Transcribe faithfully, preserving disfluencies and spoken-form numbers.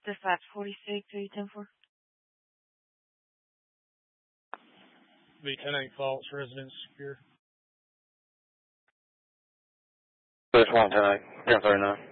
Dispatch forty-six, who you ten for? The ten eight Falls, residence secure. There's one ten eight, zero thirty-nine.